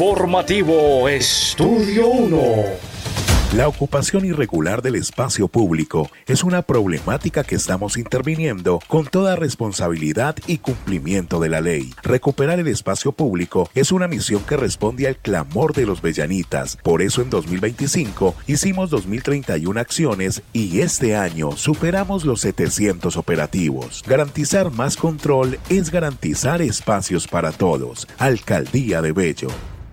Informativo Estudio 1. La ocupación irregular del espacio público es una problemática que estamos interviniendo con toda responsabilidad y cumplimiento de la ley. Recuperar el espacio público es una misión que responde al clamor de los bellanitas. Por eso en 2025 hicimos 2031 acciones y este año superamos los 700 operativos. Garantizar más control es garantizar espacios para todos. Alcaldía de Bello.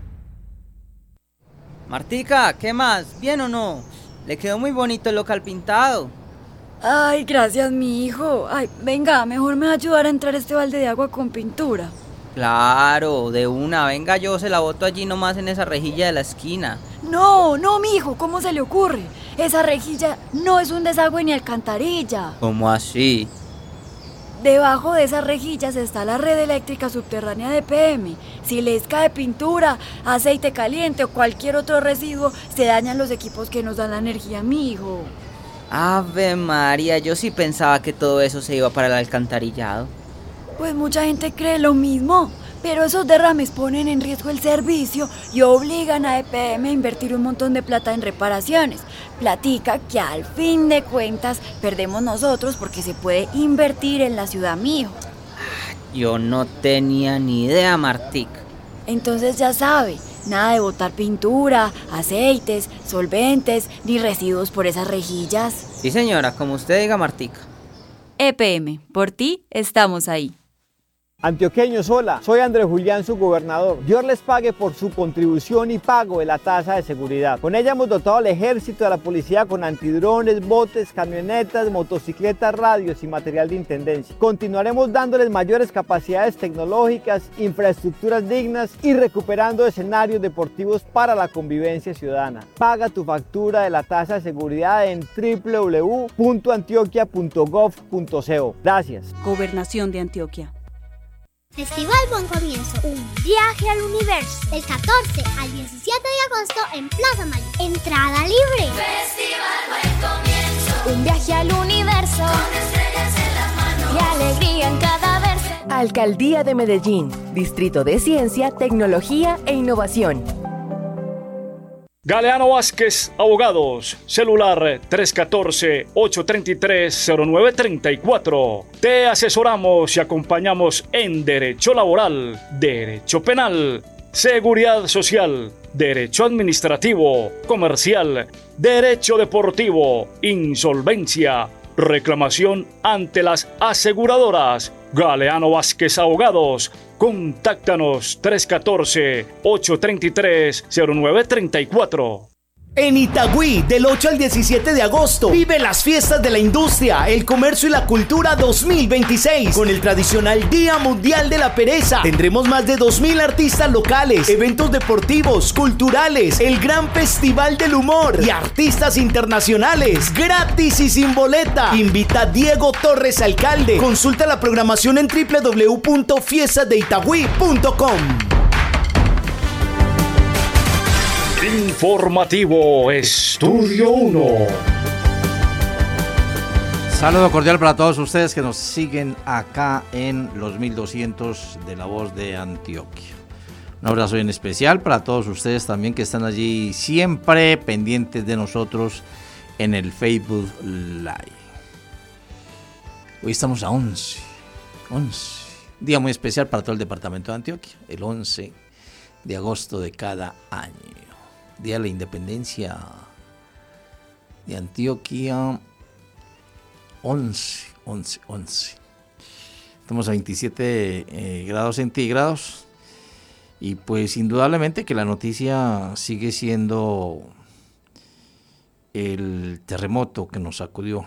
Martica, ¿qué más? ¿Bien o no? Le quedó muy bonito el local pintado. Ay, gracias, mi hijo. Ay, venga, mejor me va a ayudar a entrar este balde de agua con pintura. Claro, de una, venga, yo se la boto allí nomás en esa rejilla de la esquina. No, mi hijo, ¿cómo se le ocurre? Esa rejilla no es un desagüe ni alcantarilla. ¿Cómo así? Debajo de esas rejillas está la red eléctrica subterránea de EPM. Si les cae pintura, aceite caliente o cualquier otro residuo, se dañan los equipos que nos dan la energía, mijo. Ave María, yo sí pensaba que todo eso se iba para el alcantarillado. Pues mucha gente cree lo mismo, pero esos derrames ponen en riesgo el servicio y obligan a EPM a invertir un montón de plata en reparaciones. Platica que al fin de cuentas perdemos nosotros porque se puede invertir en la ciudad, mijo. Yo no tenía ni idea, Martica. Entonces ya sabe, nada de botar pintura, aceites, solventes, ni residuos por esas rejillas. Sí, señora, como usted diga, Martica. EPM, por ti estamos ahí. Antioqueños, hola, soy Andrés Julián, su gobernador. Dios les pague por su contribución y pago de la tasa de seguridad. Con ella hemos dotado al ejército y a la policía con antidrones, botes, camionetas, motocicletas, radios y material de intendencia. Continuaremos dándoles mayores capacidades tecnológicas, infraestructuras dignas y recuperando escenarios deportivos para la convivencia ciudadana. Paga tu factura de la tasa de seguridad en www.antioquia.gov.co. Gracias. Gobernación de Antioquia. Festival Buen Comienzo, un viaje al universo, del 14 al 17 de agosto en Plaza Mayor. Entrada libre. Festival Buen Comienzo, un viaje al universo, con estrellas en las manos y alegría en cada verso. Alcaldía de Medellín, Distrito de Ciencia, Tecnología e Innovación. Galeano Vázquez, abogados, celular 314-833-0934. Te asesoramos y acompañamos en derecho laboral, derecho penal, seguridad social, derecho administrativo, comercial, derecho deportivo, insolvencia, reclamación ante las aseguradoras. Galeano Vázquez Abogados. Contáctanos 314-833-0934. En Itagüí, del 8 al 17 de agosto, vive las fiestas de la industria, el comercio y la cultura 2026, con el tradicional Día Mundial de la Pereza. Tendremos más de 2.000 artistas locales, eventos deportivos, culturales, el gran festival del humor y artistas internacionales, gratis y sin boleta. Invita a Diego Torres, alcalde. Consulta la programación en www.fiestasdeitagüí.com. Informativo Estudio 1. Saludo cordial para todos ustedes que nos siguen acá en los 1200 de La Voz de Antioquia. Un abrazo bien especial para todos ustedes también que están allí siempre pendientes de nosotros en el Facebook Live. Hoy estamos a 11. Día muy especial para todo el departamento de Antioquia, el 11 de agosto de cada año. Día de la Independencia de Antioquia, 11. Estamos a 27 grados centígrados y pues indudablemente que la noticia sigue siendo el terremoto que nos sacudió,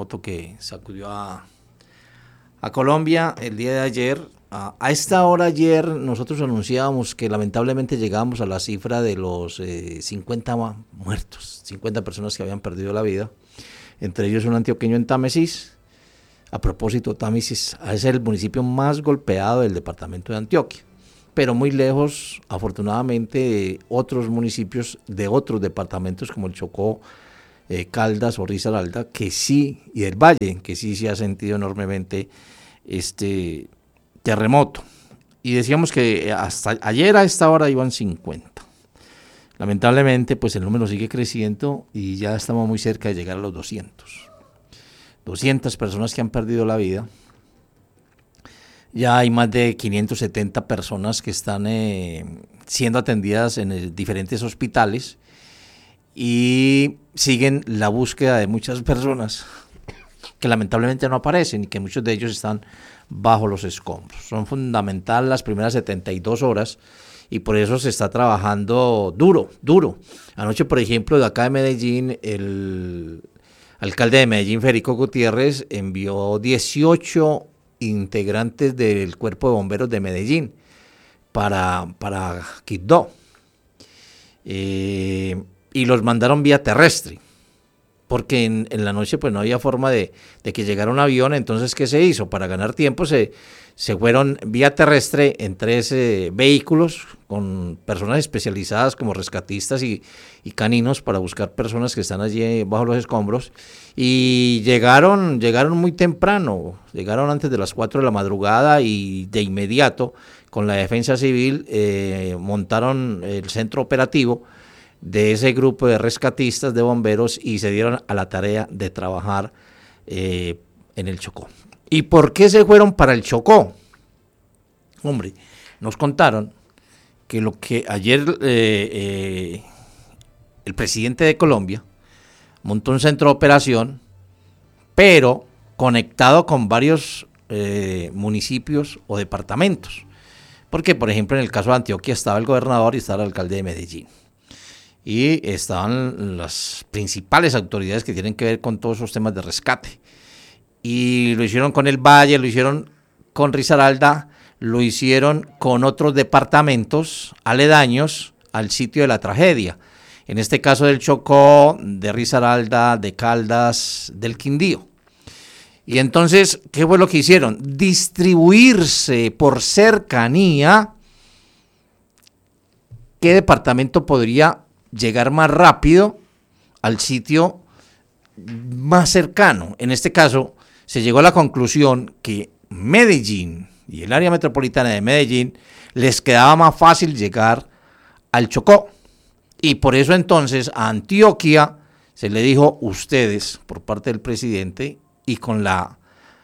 a Colombia el día de ayer. A esta hora ayer nosotros anunciábamos que lamentablemente llegábamos a la cifra de los 50 muertos, 50 personas que habían perdido la vida, entre ellos un antioqueño en Támesis. A propósito, Támesis es el municipio más golpeado del departamento de Antioquia, pero muy lejos, afortunadamente, de otros municipios de otros departamentos como el Chocó, Caldas o Risaralda, que sí, y del Valle, que sí se ha sentido enormemente este terremoto. Y decíamos que hasta ayer a esta hora iban 50. Lamentablemente, pues el número sigue creciendo y ya estamos muy cerca de llegar a los 200. 200 personas que han perdido la vida. Ya hay más de 570 personas que están siendo atendidas en diferentes hospitales y siguen la búsqueda de muchas personas que lamentablemente no aparecen y que muchos de ellos están bajo los escombros. Son fundamentales las primeras 72 horas y por eso se está trabajando duro. Anoche, por ejemplo, de acá de Medellín, el alcalde de Medellín, Federico Gutiérrez, envió 18 integrantes del Cuerpo de Bomberos de Medellín para Quibdó. Y los mandaron vía terrestre, porque en la noche pues no había forma de que llegara un avión. Entonces, ¿qué se hizo? Para ganar tiempo se fueron vía terrestre en 3 vehículos con personas especializadas como rescatistas y caninos para buscar personas que están allí bajo los escombros, y llegaron muy temprano, llegaron antes de las 4 de la madrugada y de inmediato con la defensa civil montaron el centro operativo de ese grupo de rescatistas de bomberos y se dieron a la tarea de trabajar en el Chocó. ¿Y por qué se fueron para el Chocó? Hombre, nos contaron que lo que ayer el presidente de Colombia montó un centro de operación, pero conectado con varios municipios o departamentos. Porque, por ejemplo, en el caso de Antioquia estaba el gobernador y estaba el alcalde de Medellín. Y estaban las principales autoridades que tienen que ver con todos esos temas de rescate. Y lo hicieron con el Valle, lo hicieron con Risaralda, lo hicieron con otros departamentos aledaños al sitio de la tragedia. En este caso del Chocó, de Risaralda, de Caldas, del Quindío. Y entonces, ¿qué fue lo que hicieron? Distribuirse por cercanía qué departamento podría llegar más rápido al sitio más cercano. En este caso, se llegó a la conclusión que Medellín y el área metropolitana de Medellín les quedaba más fácil llegar al Chocó. Y por eso entonces a Antioquia se le dijo ustedes, por parte del presidente, y con la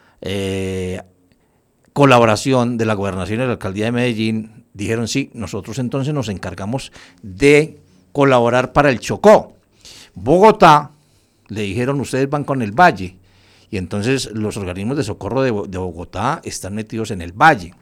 colaboración de la gobernación y de la alcaldía de Medellín, dijeron sí, nosotros entonces nos encargamos de colaborar para el Chocó. Bogotá, le dijeron ustedes van con el Valle, y entonces los organismos de socorro de Bogotá están metidos en el Valle,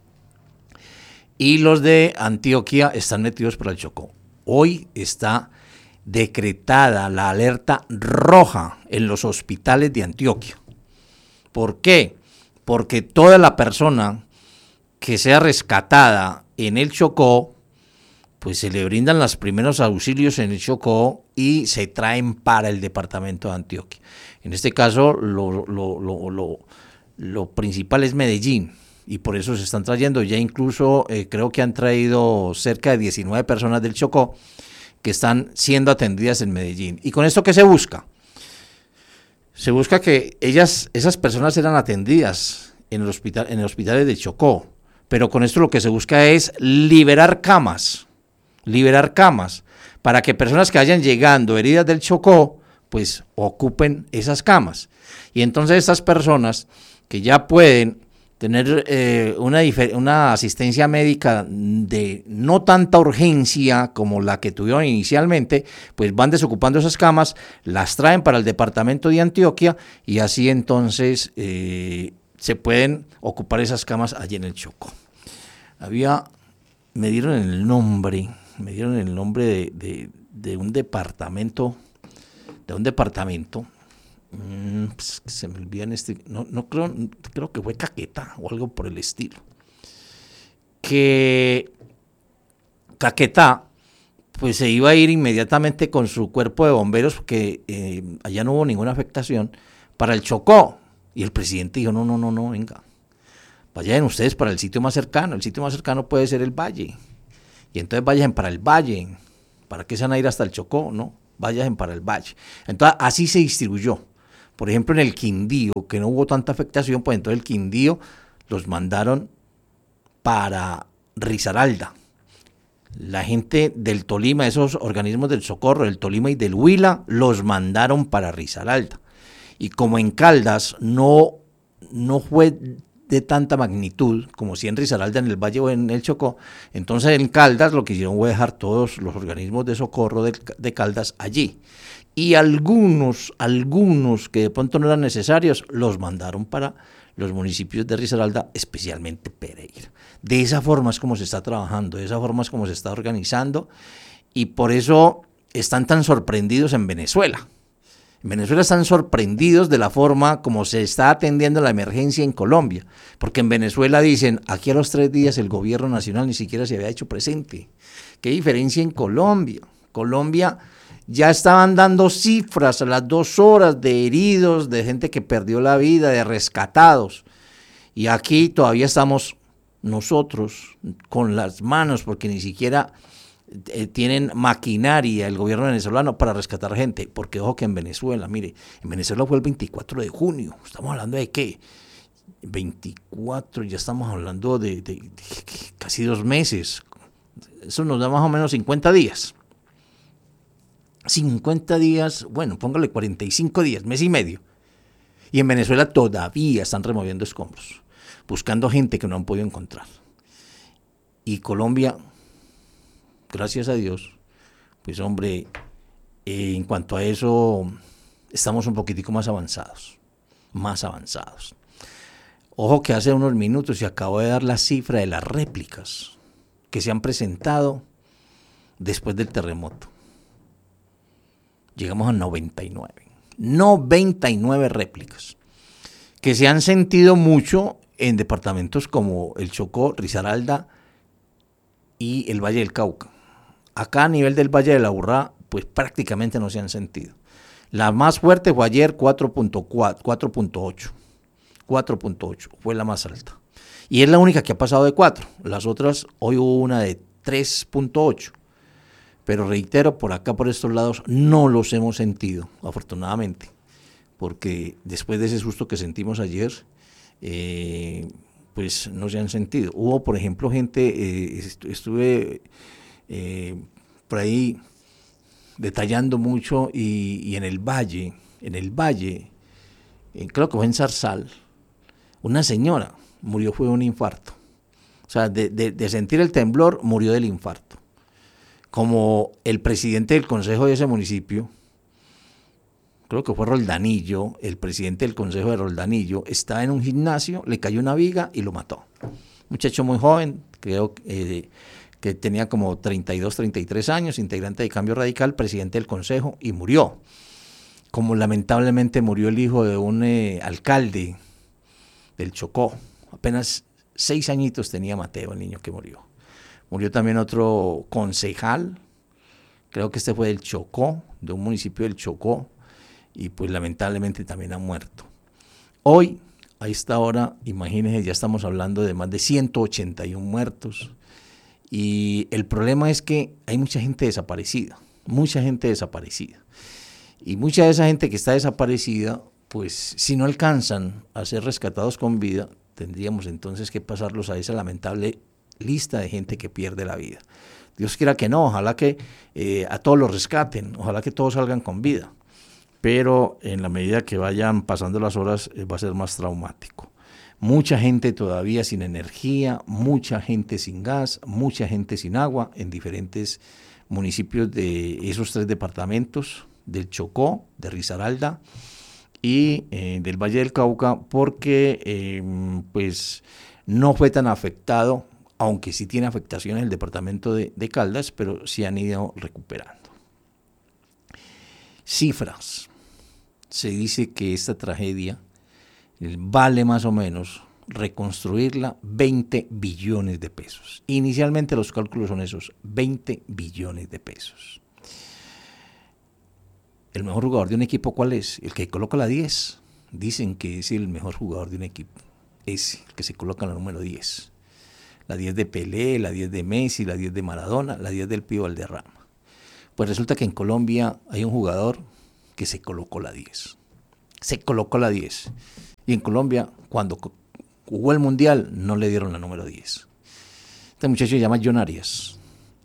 y los de Antioquia están metidos para el Chocó. Hoy está decretada la alerta roja en los hospitales de Antioquia. ¿Por qué? Porque toda la persona que sea rescatada en el Chocó, pues se le brindan los primeros auxilios en el Chocó y se traen para el departamento de Antioquia. En este caso, lo principal es Medellín, y por eso se están trayendo. Ya incluso creo que han traído cerca de 19 personas del Chocó que están siendo atendidas en Medellín. ¿Y con esto qué se busca? Se busca que esas personas eran atendidas en los hospitales de Chocó, pero con esto lo que se busca es liberar camas para que personas que vayan llegando heridas del Chocó, pues ocupen esas camas. Y entonces estas personas que ya pueden tener una asistencia médica de no tanta urgencia como la que tuvieron inicialmente, pues van desocupando esas camas, las traen para el departamento de Antioquia y así entonces se pueden ocupar esas camas allí en el Chocó. Me dieron el nombre de un departamento, pues se me olvidan creo que fue Caquetá o algo por el estilo. Que Caquetá pues se iba a ir inmediatamente con su cuerpo de bomberos porque allá no hubo ninguna afectación para el Chocó, y el presidente dijo no, venga, vayan ustedes para el sitio más cercano puede ser el Valle, y entonces vayan para el Valle, ¿para qué se van a ir hasta el Chocó? No, vayan para el Valle. Entonces así se distribuyó. Por ejemplo, en el Quindío, que no hubo tanta afectación, pues entonces el Quindío los mandaron para Risaralda. La gente del Tolima, esos organismos del Socorro, del Tolima y del Huila, los mandaron para Risaralda. Y como en Caldas no fue de tanta magnitud como si en Risaralda, en el Valle o en el Chocó, entonces en Caldas lo que hicieron fue dejar todos los organismos de socorro de Caldas allí. Y algunos que de pronto no eran necesarios, los mandaron para los municipios de Risaralda, especialmente Pereira. De esa forma es como se está trabajando, de esa forma es como se está organizando, y por eso están tan sorprendidos en Venezuela. En Venezuela están sorprendidos de la forma como se está atendiendo la emergencia en Colombia, porque en Venezuela dicen, aquí a los 3 días el gobierno nacional ni siquiera se había hecho presente. ¿Qué diferencia en Colombia? Colombia ya estaban dando cifras a las 2 horas de heridos, de gente que perdió la vida, de rescatados, y aquí todavía estamos nosotros con las manos, porque ni siquiera tienen maquinaria el gobierno venezolano para rescatar gente, porque ojo que en Venezuela, mire, en Venezuela fue el 24 de junio, estamos hablando de ¿qué? 24, ya estamos hablando de casi 2 meses, eso nos da más o menos 50 días, 50 días, bueno, póngale 45 días, mes y medio, y en Venezuela todavía están removiendo escombros, buscando gente que no han podido encontrar, y Colombia, gracias a Dios, pues hombre, en cuanto a eso, estamos un poquitico más avanzados. Ojo que hace unos minutos se acabó de dar la cifra de las réplicas que se han presentado después del terremoto. Llegamos a 99 réplicas, que se han sentido mucho en departamentos como el Chocó, Risaralda y el Valle del Cauca. Acá a nivel del Valle de la Urrá, pues prácticamente no se han sentido. La más fuerte fue ayer 4.8 fue la más alta. Y es la única que ha pasado de 4. Las otras, hoy hubo una de 3.8. Pero reitero, por acá, por estos lados, no los hemos sentido, afortunadamente. Porque después de ese susto que sentimos ayer, pues no se han sentido. Hubo, por ejemplo, gente, estuve por ahí detallando mucho y en el valle, creo que fue en Zarzal, una señora murió, fue de un infarto. O sea, de sentir el temblor, murió del infarto. Como el presidente del consejo de ese municipio, creo que fue Roldanillo, el presidente del consejo de Roldanillo, estaba en un gimnasio, le cayó una viga y lo mató. Muchacho muy joven, creo que tenía como 32, 33 años, integrante de Cambio Radical, presidente del consejo, y murió. Como lamentablemente murió el hijo de un alcalde del Chocó. Apenas 6 añitos tenía Mateo, el niño que murió. Murió también otro concejal, creo que este fue del Chocó, de un municipio del Chocó, y pues lamentablemente también ha muerto. Hoy, a esta hora, imagínense, ya estamos hablando de más de 181 muertos, y el problema es que hay mucha gente desaparecida, y mucha de esa gente que está desaparecida, pues si no alcanzan a ser rescatados con vida, tendríamos entonces que pasarlos a esa lamentable lista de gente que pierde la vida. Dios quiera que no, ojalá que a todos los rescaten, ojalá que todos salgan con vida, pero en la medida que vayan pasando las horas va a ser más traumático. Mucha gente todavía sin energía, mucha gente sin gas, mucha gente sin agua en diferentes municipios de esos 3 departamentos, del Chocó, de Risaralda y del Valle del Cauca, porque pues no fue tan afectado, aunque sí tiene afectaciones el departamento de Caldas, pero sí han ido recuperando. Cifras. Se dice que esta tragedia vale más o menos reconstruirla 20 billones de pesos. Inicialmente los cálculos son esos, 20 billones de pesos. ¿El mejor jugador de un equipo cuál es? El que coloca la 10. Dicen que es el mejor jugador de un equipo. Ese, el que se coloca en la número 10. La 10 de Pelé, la 10 de Messi, la 10 de Maradona, la 10 del Pío Valderrama. Pues resulta que en Colombia hay un jugador que se colocó la 10. Y en Colombia, cuando jugó el Mundial, no le dieron la número 10. Este muchacho se llama John Arias.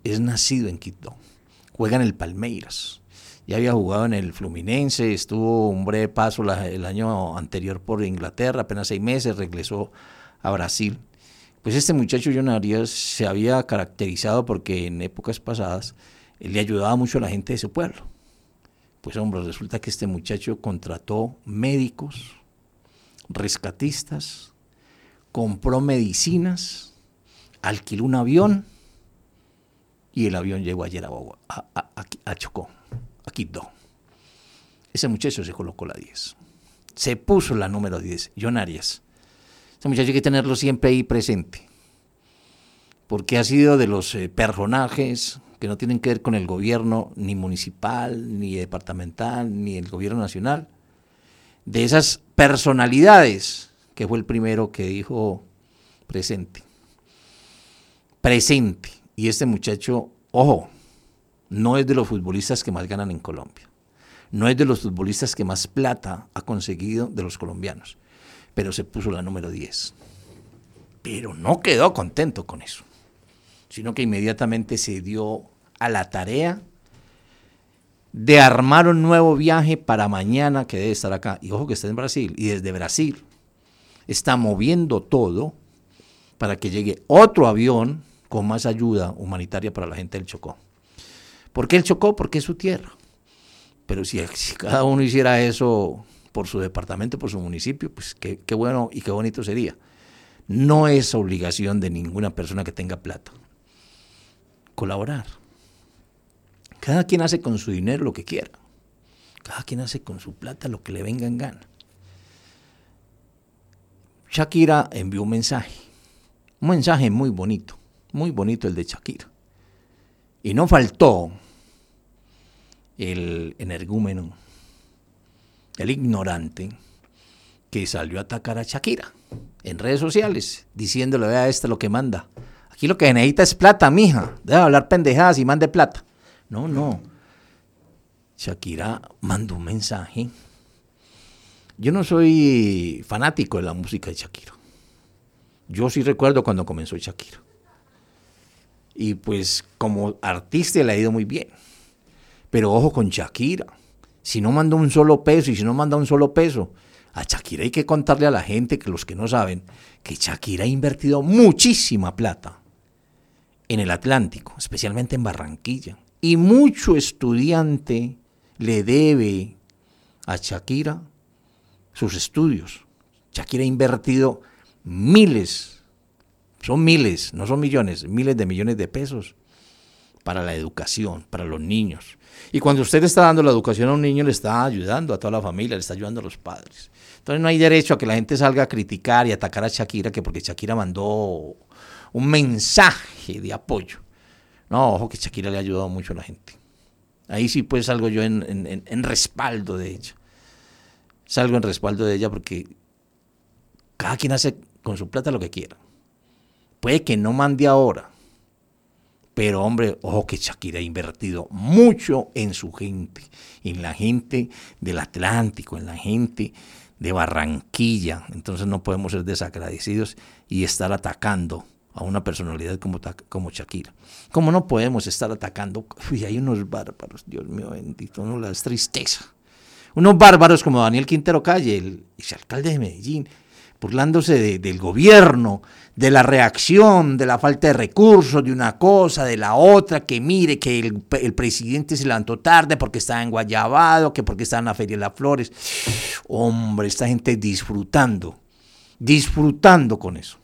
es nacido en Quito, juega en el Palmeiras. Ya había jugado en el Fluminense, estuvo un breve paso el año anterior por Inglaterra, apenas 6 meses, regresó a Brasil. Pues este muchacho John Arias se había caracterizado porque en épocas pasadas le ayudaba mucho a la gente de su pueblo. Pues hombre, resulta que este muchacho contrató médicos, rescatistas, compró medicinas, alquiló un avión y el avión llegó ayer a Chocó. A Quito. Ese muchacho se colocó la 10. Se puso la número 10, John Arias. Ese muchacho hay que tenerlo siempre ahí presente. Porque ha sido de los personajes que no tienen que ver con el gobierno ni municipal, ni departamental, ni el gobierno nacional. De esas personalidades que fue el primero que dijo presente. Presente. Y este muchacho, ojo, no es de los futbolistas que más ganan en Colombia. No es de los futbolistas que más plata ha conseguido de los colombianos. Pero se puso la número 10. Pero no quedó contento con eso. Sino que inmediatamente se dio a la tarea de armar un nuevo viaje para mañana que debe estar acá. Y ojo que está en Brasil. Y desde Brasil está moviendo todo para que llegue otro avión con más ayuda humanitaria para la gente del Chocó. ¿Por qué el Chocó? Porque es su tierra. Pero si cada uno hiciera eso por su departamento, por su municipio, pues qué bueno y qué bonito sería. No es obligación de ninguna persona que tenga plata colaborar. Cada quien hace con su dinero lo que quiera. Cada quien hace con su plata lo que le venga en gana. Shakira envió un mensaje muy bonito el de Shakira. Y no faltó el energúmeno, el ignorante, que salió a atacar a Shakira en redes sociales, diciéndole, vea lo que manda. Aquí lo que necesita es plata, mija. Deja de hablar pendejadas y mande plata. No. Shakira mandó un mensaje. Yo no soy fanático de la música de Shakira. Yo sí recuerdo cuando comenzó Shakira. Y pues como artista le ha ido muy bien. Pero ojo con Shakira. Si no manda un solo peso a Shakira hay que contarle a la gente, que los que no saben, que Shakira ha invertido muchísima plata en el Atlántico, especialmente en Barranquilla. Y mucho estudiante le debe a Shakira sus estudios. Shakira ha invertido miles, son miles, no son millones, miles de millones de pesos para la educación, para los niños. Y cuando usted está dando la educación a un niño, le está ayudando a toda la familia, le está ayudando a los padres. Entonces no hay derecho a que la gente salga a criticar y atacar a Shakira, que porque Shakira mandó un mensaje de apoyo. No, ojo que Shakira le ha ayudado mucho a la gente. Ahí sí pues salgo yo en respaldo de ella. Salgo en respaldo de ella porque cada quien hace con su plata lo que quiera. Puede que no mande ahora, pero hombre, ojo que Shakira ha invertido mucho en su gente, en la gente del Atlántico, en la gente de Barranquilla. Entonces no podemos ser desagradecidos y estar atacando a una personalidad como Shakira. Como no podemos estar atacando, hay unos bárbaros, Dios mío bendito, no las tristeza. Unos bárbaros como Daniel Quintero Calle, el exalcalde de Medellín, burlándose del gobierno, de la reacción, de la falta de recursos, de una cosa, de la otra, que mire que el presidente se levantó tarde porque estaba en Guayabado, que porque estaba en la Feria de las Flores. Hombre, esta gente disfrutando con eso.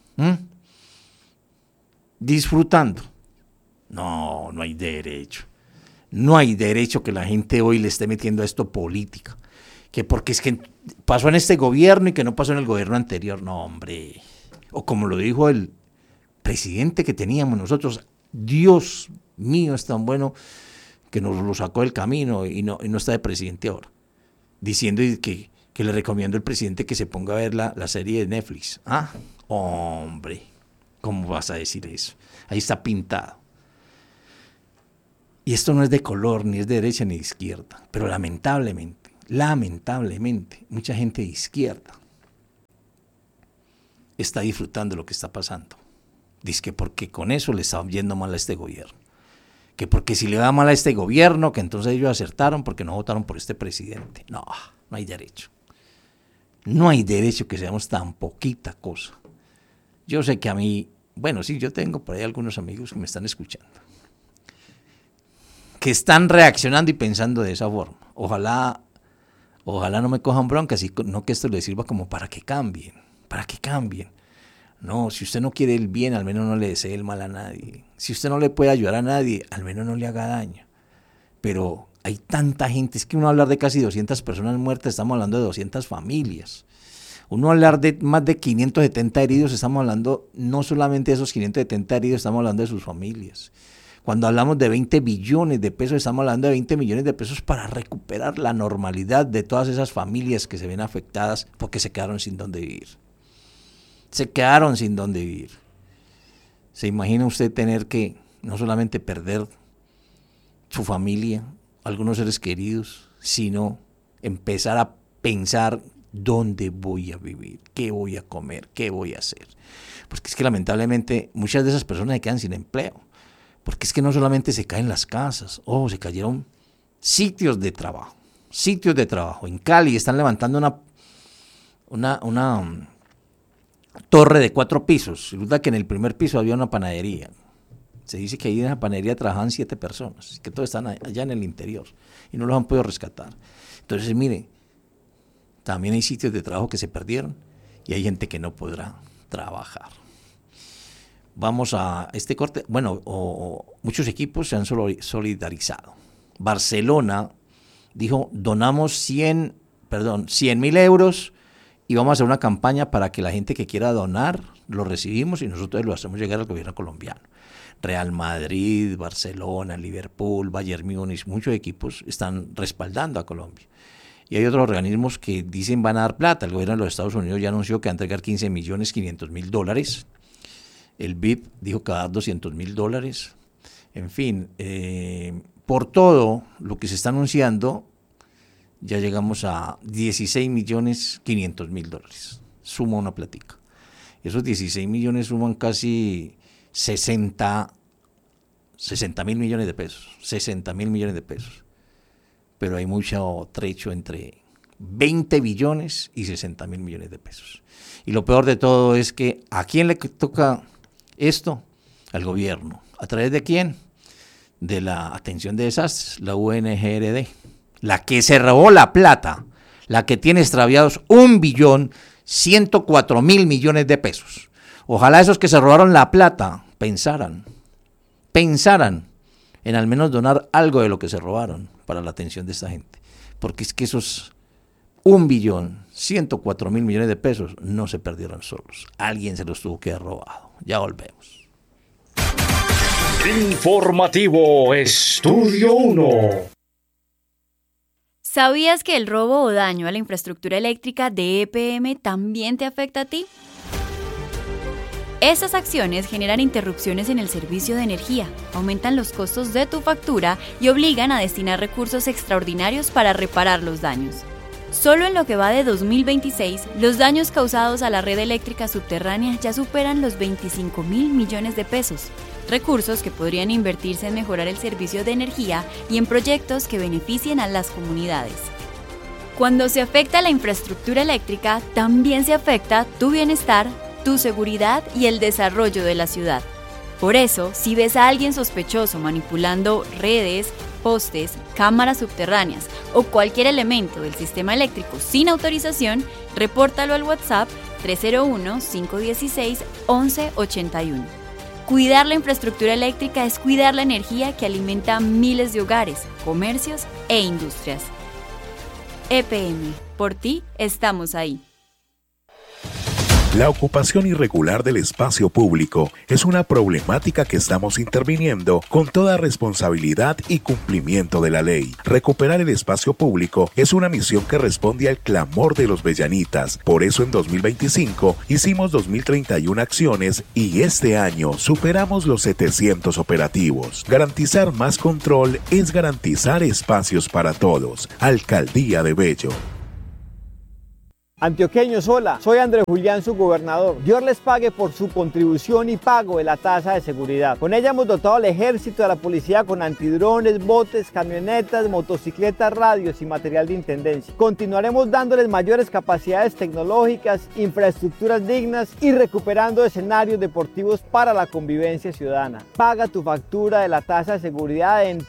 Disfrutando. No hay derecho. No hay derecho que la gente hoy le esté metiendo a esto política. Que porque es que pasó en este gobierno y que no pasó en el gobierno anterior. No, hombre. O como lo dijo el presidente que teníamos nosotros, Dios mío, es tan bueno que nos lo sacó del camino y no está de presidente ahora. Diciendo que le recomiendo al presidente que se ponga a ver la serie de Netflix. Hombre, ¿cómo vas a decir eso? Ahí está pintado. Y esto no es de color, ni es de derecha ni de izquierda, pero lamentablemente, mucha gente de izquierda está disfrutando lo que está pasando. Dice que porque con eso le está yendo mal a este gobierno. que porque si le va mal a este gobierno, que entonces ellos acertaron porque no votaron por este presidente. No, no hay derecho. No hay derecho que seamos tan poquita cosa. Yo sé que a mí, bueno, sí, yo tengo por ahí algunos amigos que me están escuchando, que están reaccionando y pensando de esa forma. Ojalá no me cojan bronca, sino que esto les sirva como para que cambien. No, si usted no quiere el bien, al menos no le desee el mal a nadie. Si usted no le puede ayudar a nadie, al menos no le haga daño. Pero hay tanta gente, es que uno hablar de casi 200 personas muertas, estamos hablando de 200 familias. Uno hablar de más de 570 heridos, estamos hablando no solamente de esos 570 heridos, estamos hablando de sus familias. Cuando hablamos de 20 billones de pesos, estamos hablando de 20 millones de pesos para recuperar la normalidad de todas esas familias que se ven afectadas porque se quedaron sin dónde vivir. ¿Se imagina usted tener que no solamente perder su familia, algunos seres queridos, sino empezar a pensar dónde voy a vivir, qué voy a comer, qué voy a hacer? Porque es que lamentablemente muchas de esas personas se quedan sin empleo. Porque es que no solamente se caen las casas, se cayeron sitios de trabajo. En Cali están levantando una torre de 4 pisos. Resulta que en el primer piso había una panadería. Se dice que ahí en esa panadería trabajaban 7 personas, que todos están allá en el interior y no los han podido rescatar. Entonces, mire, también hay sitios de trabajo que se perdieron y hay gente que no podrá trabajar. Vamos a este corte. Bueno, muchos equipos se han solidarizado. Barcelona dijo, donamos 100.000 euros y vamos a hacer una campaña para que la gente que quiera donar, lo recibimos y nosotros lo hacemos llegar al gobierno colombiano. Real Madrid, Barcelona, Liverpool, Bayern Múnich, muchos equipos están respaldando a Colombia. Y hay otros organismos que dicen van a dar plata. El gobierno de los Estados Unidos ya anunció que va a entregar $15.500.000. El BIP dijo que va a dar $200.000. En fin, por todo lo que se está anunciando, ya llegamos a $16.500.000. Suma una platica. Esos 16 millones suman casi 60.000 millones de pesos. 60.000 millones de pesos. Pero hay mucho trecho entre 20 billones y 60.000 millones de pesos. Y lo peor de todo es que ¿a quién le toca esto? Al gobierno. ¿A través de quién? De la Atención de Desastres, la UNGRD, la que se robó la plata, la que tiene extraviados 1.104.000 millones de pesos. Ojalá esos que se robaron la plata pensaran en al menos donar algo de lo que se robaron para la atención de esta gente. Porque es que esos 1.104.000 millones de pesos no se perdieron solos. Alguien se los tuvo que haber robado. Ya volvemos. Informativo Estudio 1. ¿Sabías que el robo o daño a la infraestructura eléctrica de EPM también te afecta a ti? Estas acciones generan interrupciones en el servicio de energía, aumentan los costos de tu factura y obligan a destinar recursos extraordinarios para reparar los daños. Solo en lo que va de 2026, los daños causados a la red eléctrica subterránea ya superan los 25.000 millones de pesos, recursos que podrían invertirse en mejorar el servicio de energía y en proyectos que beneficien a las comunidades. Cuando se afecta la infraestructura eléctrica, también se afecta tu bienestar, tu seguridad y el desarrollo de la ciudad. Por eso, si ves a alguien sospechoso manipulando redes, postes, cámaras subterráneas o cualquier elemento del sistema eléctrico sin autorización, repórtalo al WhatsApp 301-516-1181. Cuidar la infraestructura eléctrica es cuidar la energía que alimenta miles de hogares, comercios e industrias. EPM, por ti estamos ahí. La ocupación irregular del espacio público es una problemática que estamos interviniendo con toda responsabilidad y cumplimiento de la ley. Recuperar el espacio público es una misión que responde al clamor de los bellanitas. Por eso en 2025 hicimos 2031 acciones y este año superamos los 700 operativos. Garantizar más control es garantizar espacios para todos. Alcaldía de Bello. Antioqueños, hola, soy Andrés Julián, su gobernador. Dios les pague por su contribución y pago de la tasa de seguridad. Con ella hemos dotado al ejército, a la policía con antidrones, botes, camionetas, motocicletas, radios y material de intendencia. Continuaremos dándoles mayores capacidades tecnológicas, infraestructuras dignas y recuperando escenarios deportivos para la convivencia ciudadana. Paga tu factura de la tasa de seguridad en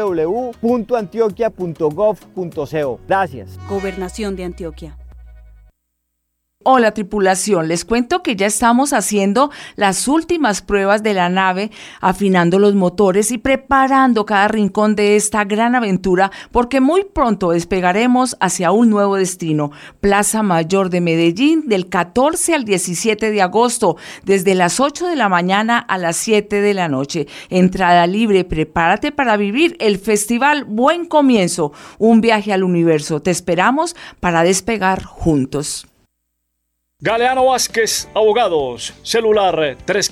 www.antioquia.gov.co. Gracias. Gobernación de Antioquia. Hola tripulación, les cuento que ya estamos haciendo las últimas pruebas de la nave, afinando los motores y preparando cada rincón de esta gran aventura porque muy pronto despegaremos hacia un nuevo destino, Plaza Mayor de Medellín, del 14 al 17 de agosto, desde las 8 de la mañana a las 7 de la noche. Entrada libre, prepárate para vivir el festival Buen Comienzo, un viaje al universo. Te esperamos para despegar juntos. Galeano Vázquez Abogados, celular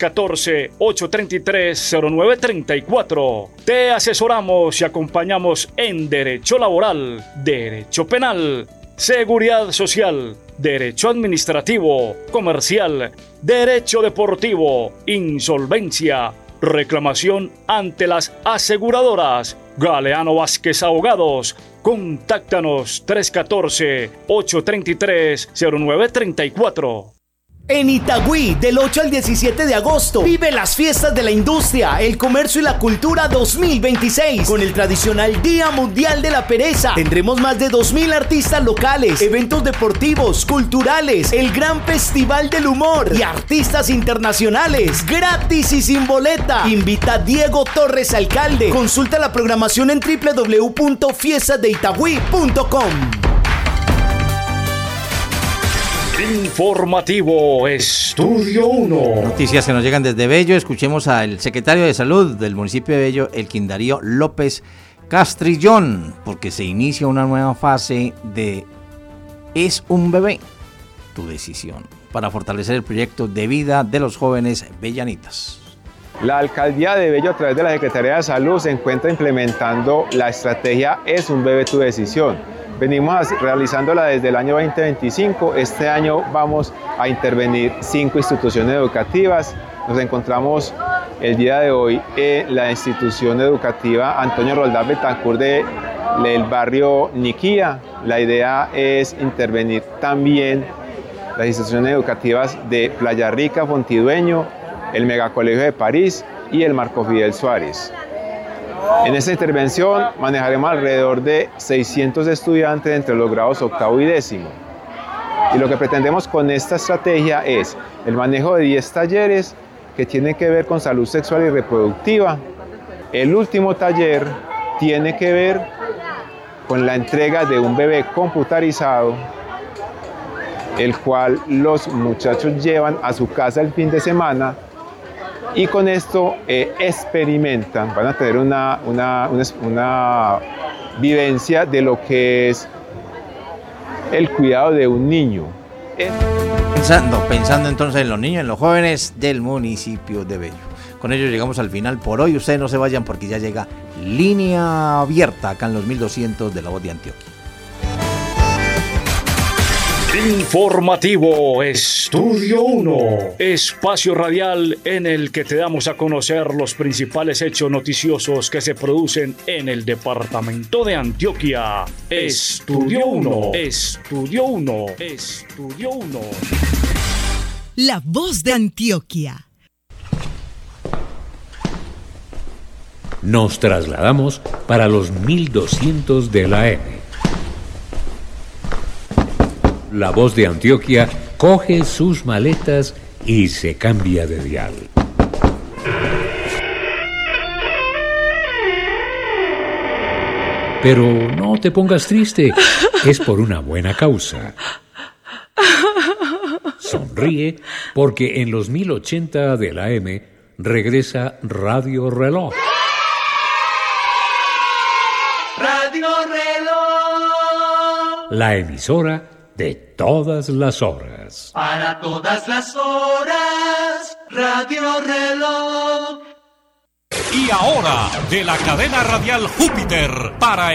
314-833-0934. Te asesoramos y acompañamos en Derecho Laboral, Derecho Penal, Seguridad Social, Derecho Administrativo, Comercial, Derecho Deportivo, Insolvencia, reclamación ante las aseguradoras. Galeano Vázquez Abogados. Contáctanos 314-833-0934. En Itagüí, del 8 al 17 de agosto, vive las fiestas de la industria, el comercio y la cultura 2026, con el tradicional Día Mundial de la Pereza. Tendremos más de 2.000 artistas locales, eventos deportivos, culturales, el gran festival del humor y artistas internacionales, gratis y sin boleta. Invita Diego Torres, alcalde. Consulta la programación en www.fiestasdeitagüí.com. Informativo Estudio 1. Noticias que nos llegan desde Bello. Escuchemos al secretario de Salud del municipio de Bello, Elkin Darío López Castrillón, porque se inicia una nueva fase de Es un bebé, tu decisión, para fortalecer el proyecto de vida de los jóvenes bellanitas. La Alcaldía de Bello, a través de la Secretaría de Salud, se encuentra implementando la estrategia Es un bebé, tu decisión. Venimos realizándola desde el año 2025. Este año vamos a intervenir 5 instituciones educativas. Nos encontramos el día de hoy en la institución educativa Antonio Roldán Betancourt del barrio Niquía. La idea es intervenir también las instituciones educativas de Playa Rica, Fontidueño, el Megacolegio de París y el Marco Fidel Suárez. En esta intervención manejaremos alrededor de 600 estudiantes entre los grados 8º y 10º. Y lo que pretendemos con esta estrategia es el manejo de 10 talleres que tienen que ver con salud sexual y reproductiva. El último taller tiene que ver con la entrega de un bebé computarizado, el cual los muchachos llevan a su casa el fin de semana. Y con esto experimentan, van a tener una vivencia de lo que es el cuidado de un niño. Pensando entonces en los niños, en los jóvenes del municipio de Bello. Con ello llegamos al final por hoy. Ustedes no se vayan porque ya llega Línea Abierta acá en los 1200 de La Voz de Antioquia. Informativo Estudio 1, espacio radial en el que te damos a conocer los principales hechos noticiosos que se producen en el departamento de Antioquia. Estudio 1, Estudio 1, Estudio 1. La Voz de Antioquia. Nos trasladamos para los 1200 de la AM. La Voz de Antioquia coge sus maletas y se cambia de dial. Pero no te pongas triste, es por una buena causa. Sonríe porque en los 1080 de la AM regresa Radio Reloj. Radio Reloj. La emisora de todas las horas. Para todas las horas, Radio Reloj. Y ahora, de la cadena radial Júpiter, para